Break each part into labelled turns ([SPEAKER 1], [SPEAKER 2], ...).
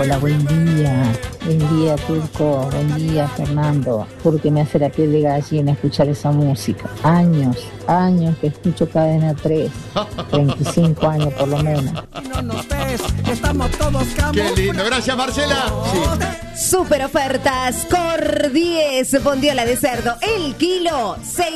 [SPEAKER 1] Hola, buen día Turco, buen día Fernando, porque me hace la piel de gallina escuchar esa música. Años que escucho Cadena 3, 35 años por lo menos.
[SPEAKER 2] No nos ves, estamos todos camuflados.
[SPEAKER 3] Qué lindo, gracias Marcela. Sí.
[SPEAKER 4] Super ofertas, Cor 10, bondiola de cerdo, el kilo,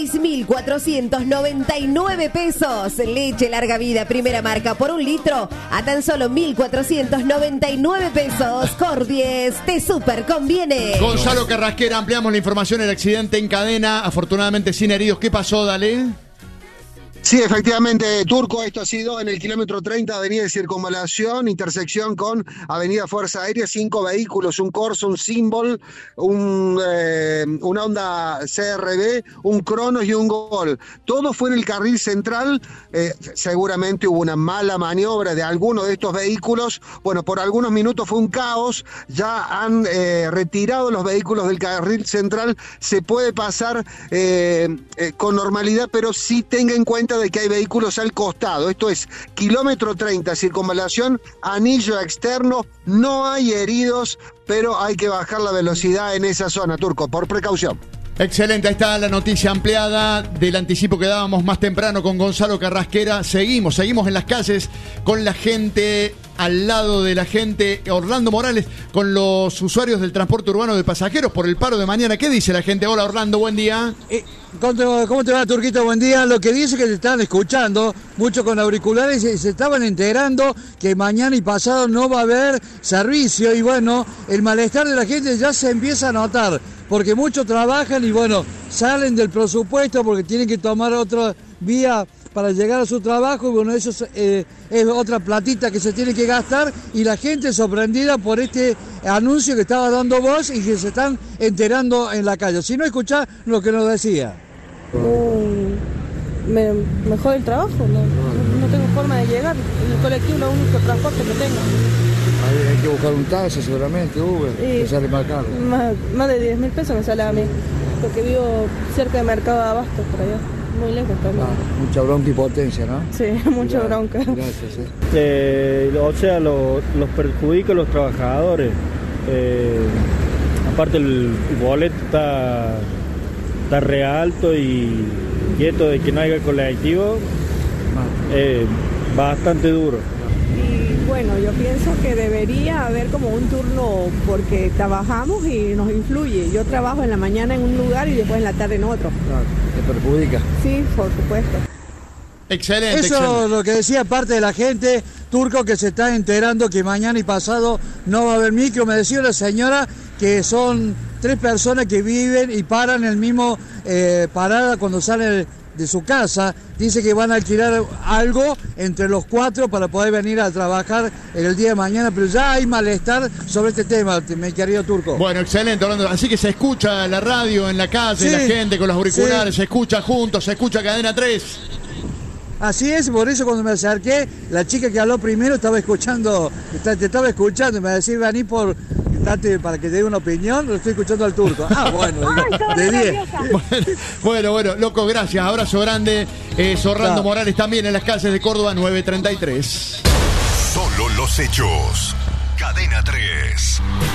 [SPEAKER 4] 6.499 pesos. Leche larga vida, primera marca, por 1 litro, a tan solo 1.499 pesos. Cor 10, te super conviene.
[SPEAKER 3] Gonzalo Carrasquera, ampliamos la información del accidente en Cadena, afortunadamente sin heridos. ¿Qué pasó, Dale?
[SPEAKER 5] Sí, efectivamente, Turco, esto ha sido en el kilómetro 30, avenida de Circunvalación, intersección con avenida Fuerza Aérea, 5 vehículos, un Corsa, un Symbol, una Honda CRB, un Cronos y un Gol. Todo fue en el carril central, seguramente hubo una mala maniobra de alguno de estos vehículos. Bueno, por algunos minutos fue un caos, ya han retirado los vehículos del carril central, se puede pasar con normalidad, pero sí tenga en cuenta de que hay vehículos al costado. Esto es kilómetro 30, circunvalación, anillo externo, no hay heridos, pero hay que bajar la velocidad en esa zona, Turco, por precaución.
[SPEAKER 3] Excelente, ahí está la noticia ampliada del anticipo que dábamos más temprano con Gonzalo Carrasquera. Seguimos en las calles con la gente, al lado de la gente. Orlando Morales con los usuarios del transporte urbano de pasajeros por el paro de mañana. ¿Qué dice la gente? Hola Orlando, buen día.
[SPEAKER 6] ¿Cómo te va, Turquito? Buen día. Lo que dice es que te están escuchando mucho con auriculares y se estaban enterando que mañana y pasado no va a haber servicio, y bueno, el malestar de la gente ya se empieza a notar, porque muchos trabajan y bueno, salen del presupuesto porque tienen que tomar otra vía para llegar a su trabajo, y bueno, eso es otra platita que se tiene que gastar, y la gente sorprendida por este anuncio que estaba dando vos y que se están enterando en la calle. Si no, escuchá lo que nos decía.
[SPEAKER 7] Me jode el trabajo, no tengo forma de llegar, el colectivo es el único transporte que tengo.
[SPEAKER 6] Hay que buscar un taxi seguramente, Uber, que sale más caro.
[SPEAKER 7] Más de 10.000 pesos me sale a mí, porque vivo cerca de Mercado de Abastos, por allá, muy lejos también.
[SPEAKER 6] Mucha bronca y potencia, ¿no?
[SPEAKER 7] Sí, mucha bronca.
[SPEAKER 6] Gracias.
[SPEAKER 8] O sea, los perjudica a los trabajadores. Aparte el boleto está re alto, y esto de que no haya colectivo, bastante duro.
[SPEAKER 9] Y bueno, yo pienso que debería haber como un turno, porque trabajamos y nos influye. Yo trabajo en la mañana en un lugar y después en la tarde en otro.
[SPEAKER 6] Claro, te perjudica.
[SPEAKER 9] Sí, por supuesto.
[SPEAKER 3] Excelente.
[SPEAKER 6] Eso es lo que decía parte de la gente, Turco, que se está enterando que mañana y pasado no va a haber micro. Me decía una señora que son 3 personas que viven y paran en el mismo parada cuando salen de su casa. Dice que van a alquilar algo entre los 4 para poder venir a trabajar en el día de mañana, pero ya hay malestar sobre este tema, mi querido Turco.
[SPEAKER 3] Bueno, excelente, Orlando. Así que se escucha la radio en la calle, la gente con los auriculares, se escucha juntos, se escucha Cadena 3.
[SPEAKER 6] Así es, por eso cuando me acerqué, la chica que habló primero estaba escuchando, te estaba escuchando, me decía, vení para que te dé una opinión, lo estoy escuchando al Turco. Bueno, de 10.
[SPEAKER 3] Bueno, loco, gracias, abrazo grande. Orlando Morales también en las calles de Córdoba, 933.
[SPEAKER 10] Solo los hechos. Cadena 3.